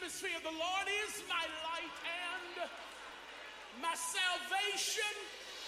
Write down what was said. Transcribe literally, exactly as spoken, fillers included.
atmosphere. The Lord is my light and my salvation.